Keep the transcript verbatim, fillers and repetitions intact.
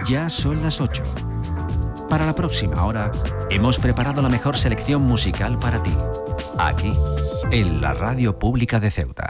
Ya son las ocho. Para la próxima hora, hemos preparado la mejor selección musical para ti, aquí, en la Radio Pública de Ceuta.